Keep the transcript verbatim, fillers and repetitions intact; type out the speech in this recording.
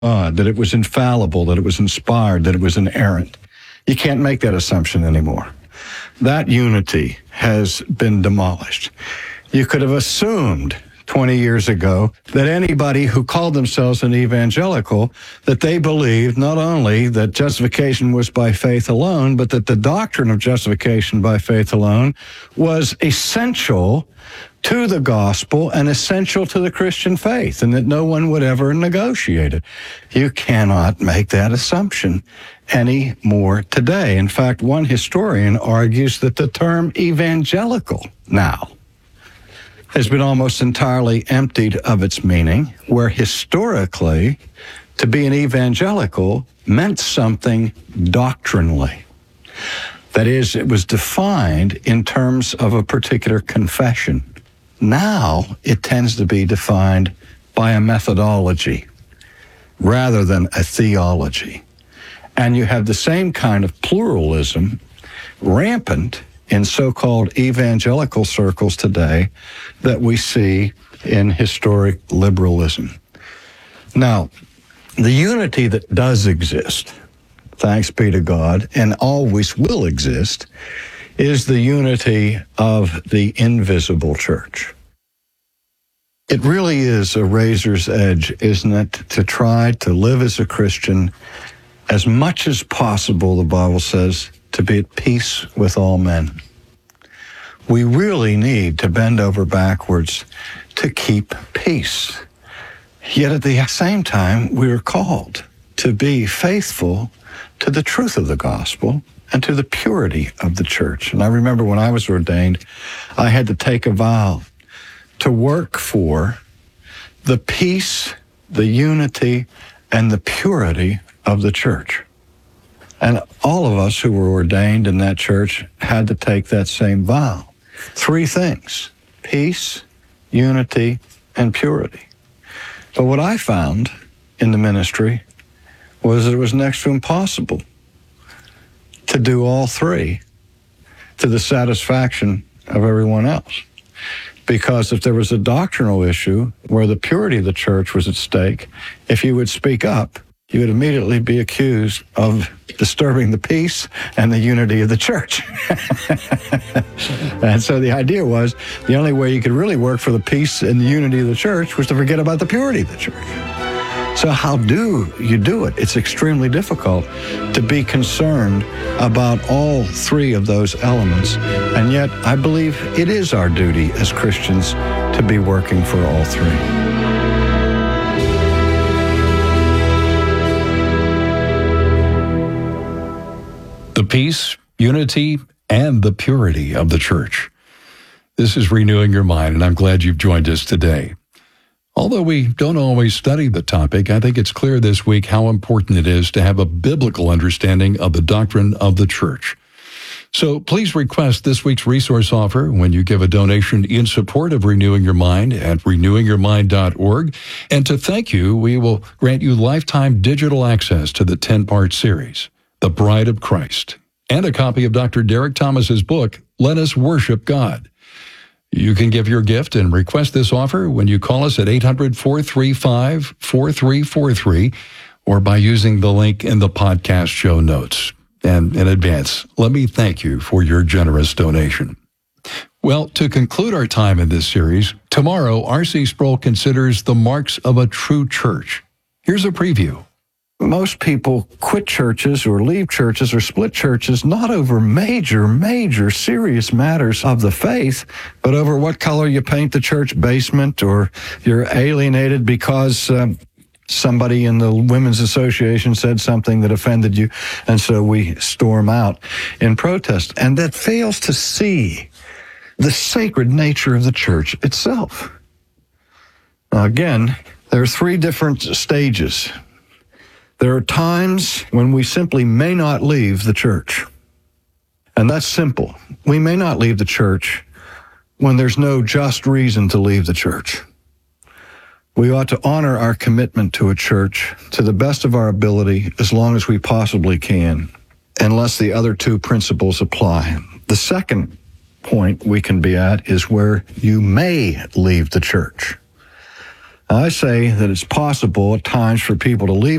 God, that it was infallible, that it was inspired, that it was inerrant. You can't make that assumption anymore. That unity has been demolished. You could have assumed twenty years ago that anybody who called themselves an evangelical, that they believed not only that justification was by faith alone, but that the doctrine of justification by faith alone was essential to the gospel and essential to the Christian faith, and that no one would ever negotiate it. You cannot make that assumption anymore today. In fact, one historian argues that the term evangelical now has been almost entirely emptied of its meaning, where historically, to be an evangelical meant something doctrinally. That is, it was defined in terms of a particular confession. Now, it tends to be defined by a methodology rather than a theology. And you have the same kind of pluralism rampant in so-called evangelical circles today that we see in historic liberalism. Now, the unity that does exist, thanks be to God, and always will exist, is the unity of the invisible church. It really is a razor's edge, isn't it, to try to live as a Christian as much as possible, the Bible says, to be at peace with all men. We really need to bend over backwards to keep peace. Yet at the same time, we are called to be faithful to the truth of the gospel and to the purity of the church. And I remember when I was ordained, I had to take a vow to work for the peace, the unity, and the purity of the church. And all of us who were ordained in that church had to take that same vow. Three things: peace, unity, and purity. But what I found in the ministry was that it was next to impossible to do all three to the satisfaction of everyone else. Because if there was a doctrinal issue where the purity of the church was at stake, if you would speak up, you would immediately be accused of disturbing the peace and the unity of the church. And so the idea was the only way you could really work for the peace and the unity of the church was to forget about the purity of the church. So how do you do it? It's extremely difficult to be concerned about all three of those elements. And yet I believe it is our duty as Christians to be working for all three. The peace, unity, and the purity of the church. This is Renewing Your Mind, and I'm glad you've joined us today. Although we don't always study the topic, I think it's clear this week how important it is to have a biblical understanding of the doctrine of the church. So please request this week's resource offer when you give a donation in support of Renewing Your Mind at renewing your mind dot org. And to thank you, we will grant you lifetime digital access to the ten-part series, The Bride of Christ, and a copy of Doctor Derek Thomas's book, Let Us Worship God. You can give your gift and request this offer when you call us at eight hundred, four three five, four three four three or by using the link in the podcast show notes. And in advance, let me thank you for your generous donation. Well, to conclude our time in this series, tomorrow R C Sproul considers the marks of a true church. Here's a preview. Most people quit churches or leave churches or split churches not over major, major serious matters of the faith, but over what color you paint the church basement, or you're alienated because um, somebody in the Women's Association said something that offended you, and so we storm out in protest. And that fails to see the sacred nature of the church itself. Now, again, there are three different stages. There are times when we simply may not leave the church. And that's simple. We may not leave the church when there's no just reason to leave the church. We ought to honor our commitment to a church to the best of our ability as long as we possibly can, unless the other two principles apply. The second point we can be at is where you may leave the church. I say that it's possible at times for people to leave